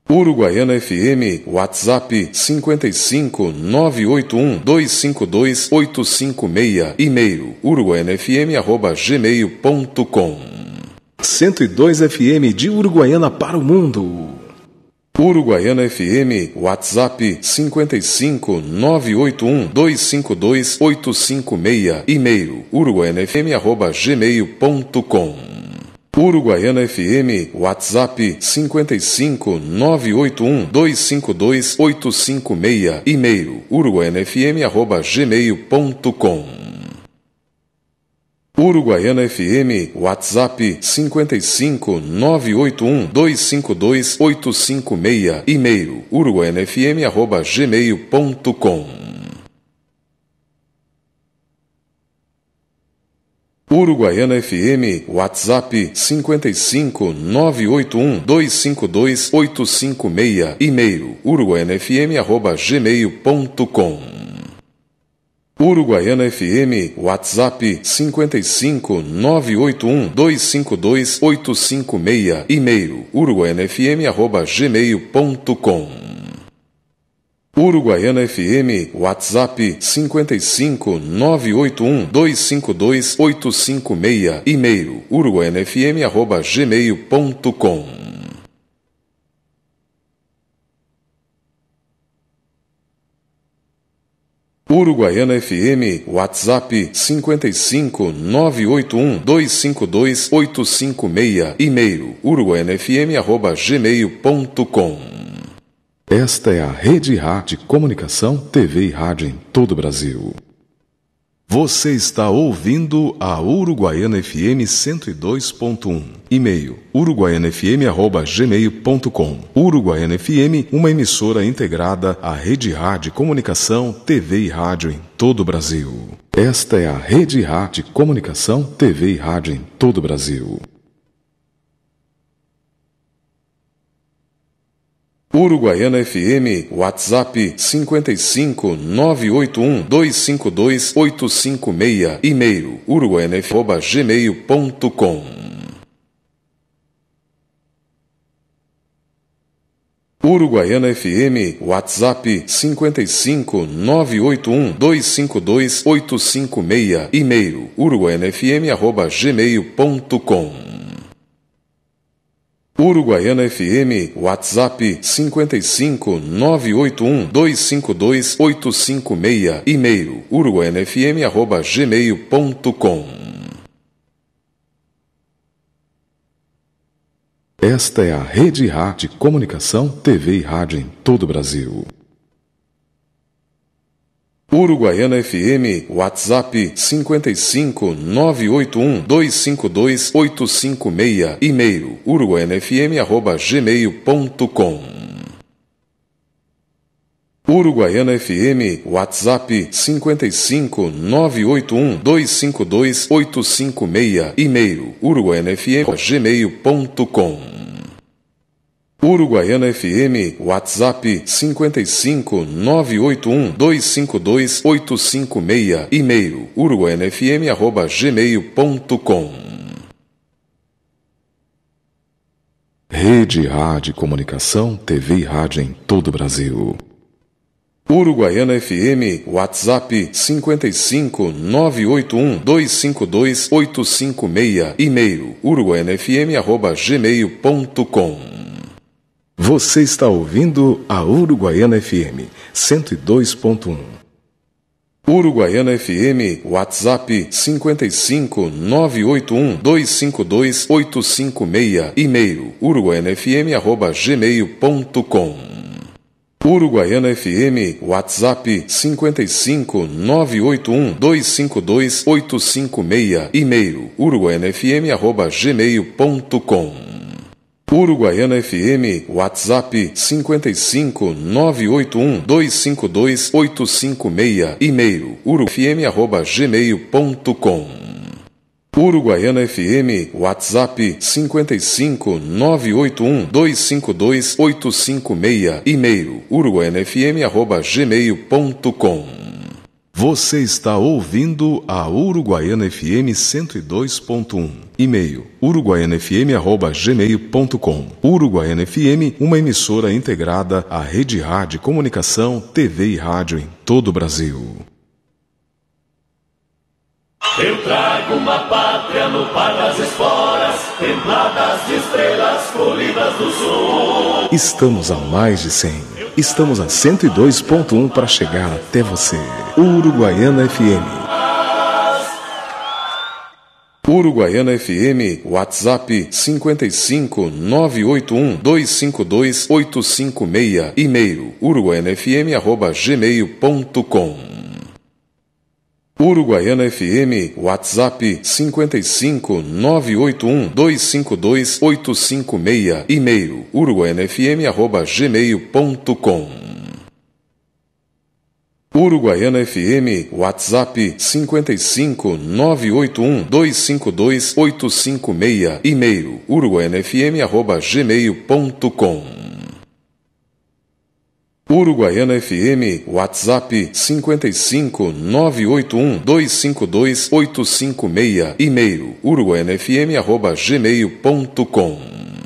Uruguaiana FM, WhatsApp 55981252856, e-mail uruguaianafm@gmail.com. 102 FM de Uruguaiana para o mundo. Uruguaiana FM, WhatsApp 55981252856, e-mail uruguaianafm@gmail.com. Uruguaiana FM, WhatsApp 55981252856, e-mail uruguaianafm@gmail.com. Uruguaiana FM, WhatsApp 55981252856, e-mail uruguaianafm@gmail.com. Uruguaiana FM, WhatsApp 55981252856, e-mail uruguaianafm@gmail.com. Uruguaiana FM, WhatsApp 55981252856, e-mail uruguaianafm@gmail.com. Uruguaiana FM, WhatsApp 55981252856, e-mail uruguaianafm@gmail.com. Uruguaiana FM, WhatsApp 55981252856, e-mail uruguaianafm@gmail.com. Esta é a Rede Rádio Comunicação, TV e Rádio em todo o Brasil. Você está ouvindo a Uruguaiana FM 102.1. E-mail uruguaianafm@gmail.com. Uruguaiana FM, uma emissora integrada à Rede Rádio Comunicação, TV e Rádio em todo o Brasil. Esta é a Rede Rádio Comunicação, TV e Rádio em todo o Brasil. Uruguaiana FM, WhatsApp 55981252856, e-mail uruguaianafm@gmail.com. Uruguaiana FM, WhatsApp 55981252856, e-mail uruguaianafm@gmail.com. Uruguaiana FM, WhatsApp 55981252856, e-mail uruguaianafm@gmail.com. Esta é a Rede Rádio Comunicação, TV e Rádio em todo o Brasil. Uruguaiana FM, WhatsApp 55981252856, e-mail uruguaianafm@gmail.com. Uruguaiana FM, WhatsApp 55981252856, e-mail uruguaianafm@gmail.com. Uruguaiana FM, WhatsApp 55981252856, e-mail uruguaianafm@gmail.com. Rede Rádio Comunicação, TV e Rádio em todo o Brasil. Uruguaiana FM, WhatsApp 55981252856, e-mail uruguaianafm@gmail.com. Você está ouvindo a Uruguaiana FM 102.1. Uruguaiana FM, WhatsApp 55981252856, e-mail uruguaianafm@gmail.com. Uruguaiana FM, WhatsApp 55981252856, e-mail uruguaianafm@gmail.com. Uruguaiana FM, WhatsApp 55981252856, e-mail uruguaianafm@gmail.com. Uruguaiana FM, WhatsApp 55981252856, e-mail uruguaianafm@gmail.com. Você está ouvindo a Uruguaiana FM 102.1. E-mail uruguaianafm@gmail.com. Uruguaiana FM, uma emissora integrada à Rede Rádio Comunicação, TV e Rádio em todo o Brasil. Eu trago uma pátria no par das esporas, templadas de estrelas colhidas do sul. Estamos a mais de 100. Estamos a 102.1 para chegar até você. Uruguaiana FM. Uruguaiana FM, WhatsApp 55981252856, e-mail uruguaianafm@gmail.com. Uruguaiana FM, WhatsApp 55981252856, e-mail uruguaianafm@gmail.com. Uruguaiana FM, WhatsApp 55981252856, e-mail uruguaianafm@gmail.com. Uruguaiana FM, WhatsApp 55981252856, e-mail uruguaianafm@gmail.com.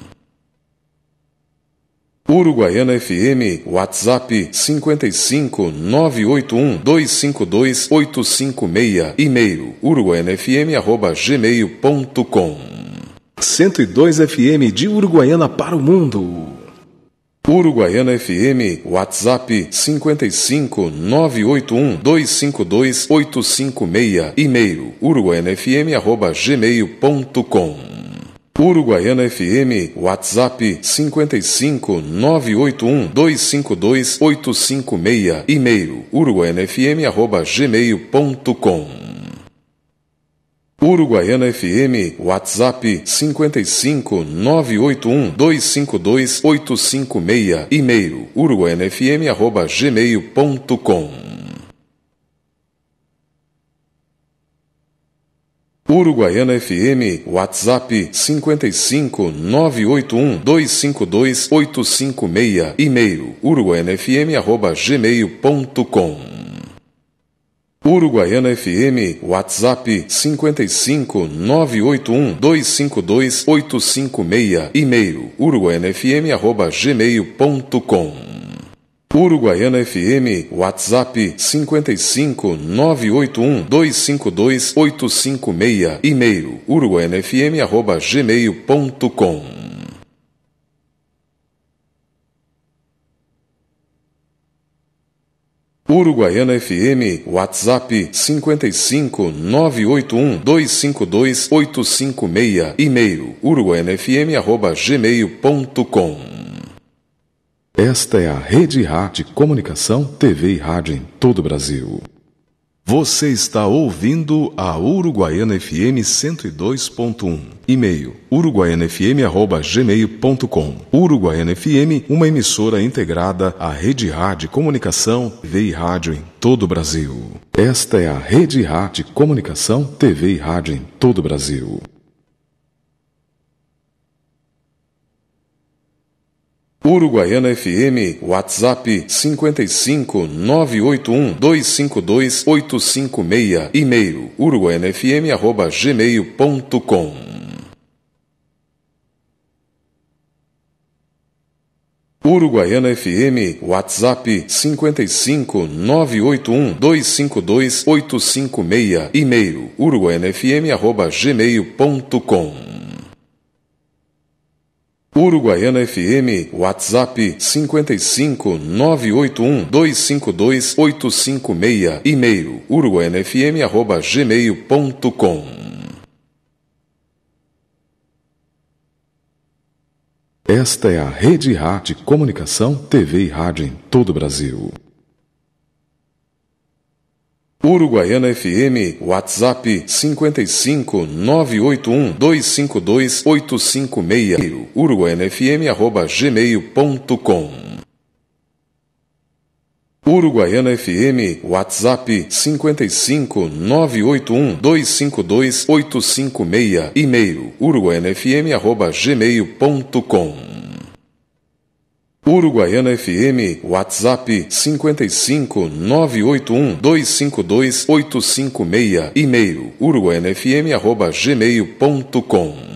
Uruguaiana FM, WhatsApp 55981252856, e-mail uruguaianafm@gmail.com. 102 FM de Uruguaiana para o mundo. Uruguaiana FM, WhatsApp 55981252856, e-mail uruguaianafm@gmail.com. Uruguaiana FM, WhatsApp 55981252856, e-mail uruguaianafm@gmail.com. Uruguaiana FM, WhatsApp 55981252856, e-mail uruguaianafm@gmail.com. Uruguaiana FM, WhatsApp 55981252856, e-mail uruguaianafm@gmail.com. Uruguaiana FM, WhatsApp 55981252856, e-mail uruguaianafm@gmail.com. Uruguaiana FM, WhatsApp 55981252856, e-mail uruguaianafm@gmail.com. Uruguaiana FM, WhatsApp 55981252856, e-mail uruguaianafm@gmail.com. Esta é a Rede Rádio Comunicação, TV e Rádio em todo o Brasil. Você está ouvindo a Uruguaiana FM 102.1. E-mail uruguaianafm@gmail.com. Uruguaiana FM, uma emissora integrada à Rede Rádio Comunicação, TV e Rádio em todo o Brasil. Esta é a Rede Rádio Comunicação, TV e Rádio em todo o Brasil. Uruguaiana FM, WhatsApp 55981252856, e-mail uruguaianafm@gmail.com. Uruguaiana FM, WhatsApp 55981252856, e-mail uruguaianafm@gmail.com. Uruguaiana FM, WhatsApp 55981252856, e-mail uruguaianafm@gmail.com. Esta é a Rede Rádio Comunicação, TV e Rádio em todo o Brasil. Uruguaiana FM, WhatsApp 55981252856, uruguaianafm@gmail.com. Uruguaiana FM, WhatsApp 55981252856, e-mail uruguaianafm@gmail.com. Uruguaiana FM, WhatsApp 55 981 252 856, e-mail uruguaianafm@gmail.com.